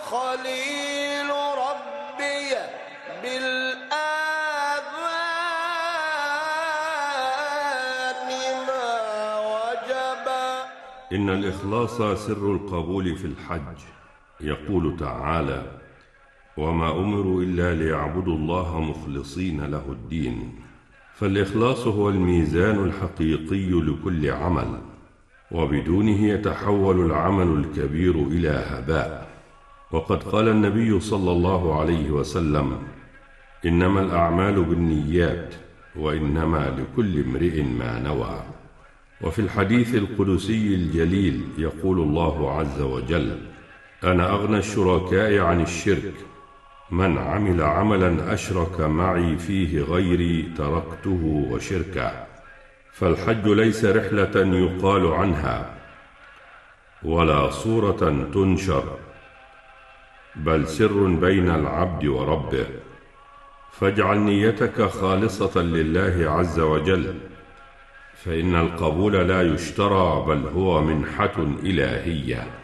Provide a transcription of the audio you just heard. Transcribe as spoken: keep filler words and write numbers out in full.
خليل ربي بالآذان ما وجبا. إن الإخلاص سر القبول في الحج. يقول تعالى: وما أمروا إلا ليعبدوا الله مخلصين له الدين. فالإخلاص هو الميزان الحقيقي لكل عمل، وبدونه يتحول العمل الكبير إلى هباء. وقد قال النبي صلى الله عليه وسلم: إنما الأعمال بالنيات وإنما لكل امرئ ما نوى. وفي الحديث القدسي الجليل يقول الله عز وجل: أنا أغنى الشركاء عن الشرك، من عمل عملا أشرك معي فيه غيري تركته وشركه. فالحج ليس رحلة يقال عنها ولا صورة تنشر، بل سر بين العبد وربه. فاجعل نيتك خالصة لله عز وجل، فإن القبول لا يشترى بل هو منحة إلهية.